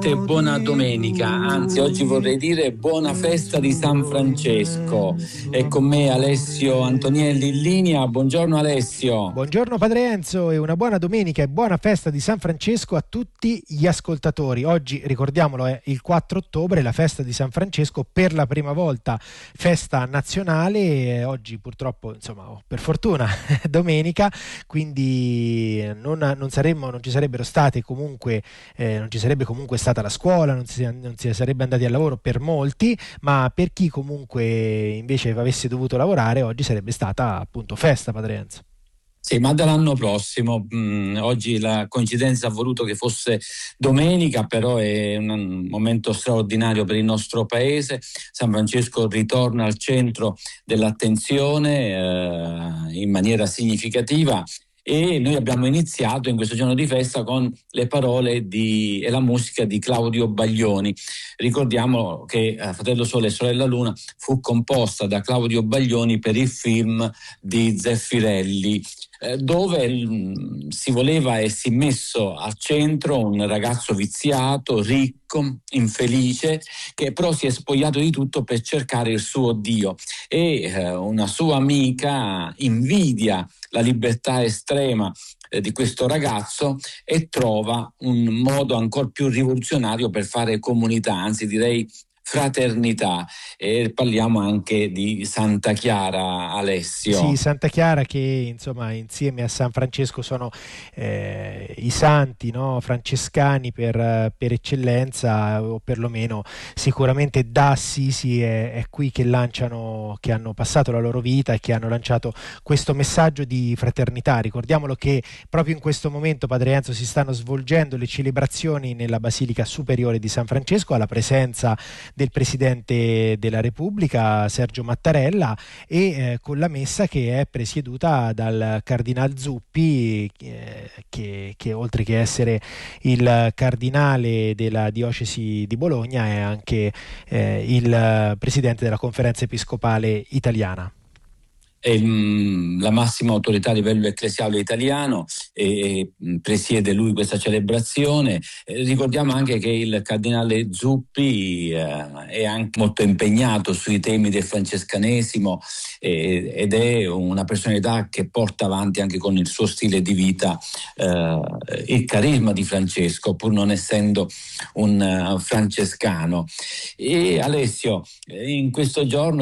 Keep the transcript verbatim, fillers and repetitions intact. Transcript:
veramente buona domenica, anzi oggi vorrei dire buona festa di San Francesco. È con me Alessio Antonielli in linea. Buongiorno Alessio. Buongiorno Padre Enzo e una buona domenica e buona festa di San Francesco a tutti gli ascoltatori. Oggi, ricordiamolo, è il quattro ottobre, la festa di San Francesco, per la prima volta festa nazionale. Oggi purtroppo, insomma, per fortuna, domenica, quindi non, non saremmo, non ci sarebbero state comunque, eh, non ci sarebbe comunque stata la scuola, non si, non si sarebbe andati al lavoro per molti, ma per chi comunque invece avesse dovuto lavorare, oggi sarebbe stata appunto festa, Padre Enzo. Sì, ma dall'anno prossimo. Mh, oggi la coincidenza ha voluto che fosse domenica, però è un momento straordinario per il nostro paese. San Francesco ritorna al centro dell'attenzione eh, in maniera significativa. E noi abbiamo iniziato in questo giorno di festa con le parole di, e la musica di Claudio Baglioni. Ricordiamo che eh, Fratello Sole e Sorella Luna fu composta da Claudio Baglioni per il film di Zeffirelli, eh, dove mh, si voleva e si messo al centro un ragazzo viziato, ricco, infelice, che però si è spogliato di tutto per cercare il suo Dio, e eh, una sua amica invidia la libertà estrema eh, di questo ragazzo e trova un modo ancora più rivoluzionario per fare comunità, anzi direi fraternità. E parliamo anche di Santa Chiara, Alessio. Sì, Santa Chiara, che insomma insieme a San Francesco sono eh, i santi, no, francescani per, per eccellenza, o perlomeno sicuramente da Assisi è, è qui che lanciano, che hanno passato la loro vita e che hanno lanciato questo messaggio di fraternità. Ricordiamolo che proprio in questo momento, Padre Enzo, si stanno svolgendo le celebrazioni nella Basilica Superiore di San Francesco alla presenza del Presidente della Repubblica Sergio Mattarella e eh, con la messa che è presieduta dal Cardinal Zuppi, eh, che, che oltre che essere il cardinale della diocesi di Bologna è anche eh, il presidente della Conferenza Episcopale Italiana. È il, la massima autorità a livello ecclesiale italiano e, e presiede lui questa celebrazione. Eh, ricordiamo anche che il cardinale Zuppi eh, è anche molto impegnato sui temi del francescanesimo eh, ed è una personalità che porta avanti anche con il suo stile di vita eh, il carisma di Francesco, pur non essendo un uh, francescano. E Alessio, in questo giorno